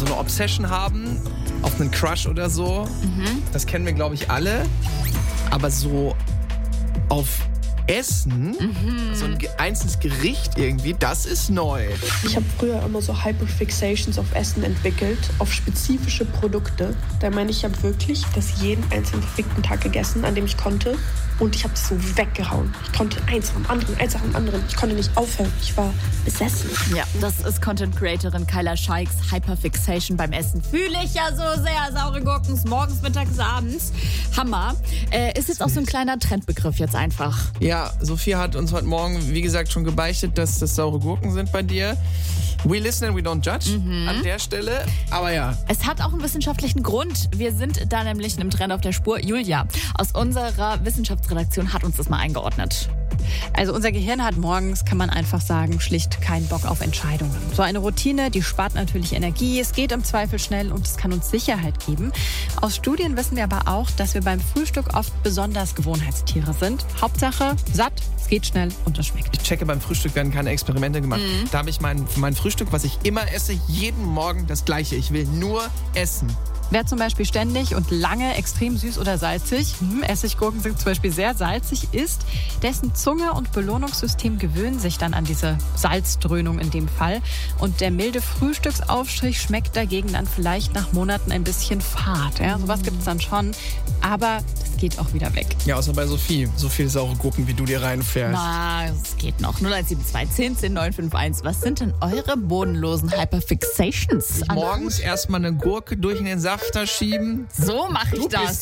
so eine Obsession haben auf einen Crush oder so. Das kennen wir, glaube ich, alle. Aber so auf Essen, so ein einzelnes Gericht irgendwie, das ist neu. Ich habe früher immer so Hyperfixations auf Essen entwickelt, auf spezifische Produkte. Da meine ich, habe wirklich das jeden einzelnen verfickten Tag gegessen, an dem ich konnte. Und ich habe es so weggehauen. Ich konnte eins am anderen. Ich konnte nicht aufhören. Ich war besessen. Ja, das ist Content-Creatorin Kyla Scheiks Hyperfixation beim Essen. Fühle ich ja so sehr. Saure Gurken morgens, mittags, abends. Hammer. Ist jetzt auch so ein kleiner Trendbegriff jetzt einfach. Ja, Sophia hat uns heute Morgen, wie gesagt, schon gebeichtet, dass das saure Gurken sind bei dir. We listen and we don't judge an der Stelle. Aber ja. Es hat auch einen wissenschaftlichen Grund. Wir sind da nämlich einem Trend auf der Spur. Julia aus unserer Wissenschaftsredaktion hat uns das mal eingeordnet. Also unser Gehirn hat morgens, kann man einfach sagen, schlicht keinen Bock auf Entscheidungen. So eine Routine, die spart natürlich Energie, es geht im Zweifel schnell und es kann uns Sicherheit geben. Aus Studien wissen wir aber auch, dass wir beim Frühstück oft besonders Gewohnheitstiere sind. Hauptsache satt, es geht schnell und es schmeckt. Ich checke, beim Frühstück werden keine Experimente gemacht. Da habe ich mein Frühstück, was ich immer esse, jeden Morgen das Gleiche. Ich will nur essen. Wer zum Beispiel ständig und lange extrem süß oder salzig, Essiggurken sind zum Beispiel sehr salzig, isst, dessen Zunge und Belohnungssystem gewöhnen sich dann an diese Salzdröhnung in dem Fall. Und der milde Frühstücksaufstrich schmeckt dagegen dann vielleicht nach Monaten ein bisschen fad. Ja, sowas gibt es dann schon, aber das geht auch wieder weg. Ja, außer bei Sophie. So viele saure Gurken, wie du dir reinfährst. Na, es geht noch. 0172 10 10 951. Was sind denn eure bodenlosen Hyperfixations? Morgens erstmal eine Gurke durch in den Safter schieben. So mache ich das.